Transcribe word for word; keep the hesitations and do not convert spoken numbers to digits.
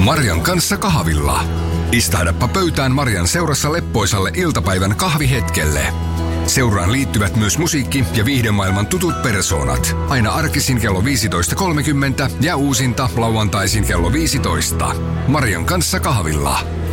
Marjan kanssa kahvilla. Istahdappa pöytään Marjan seurassa leppoisalle iltapäivän kahvihetkelle. Seuraan liittyvät myös musiikki- ja viihdemaailman tutut persoonat. Aina arkisin kello viisitoista kolmekymmentä ja uusinta lauantaisin kello viisitoista. Marjan kanssa kahvilla.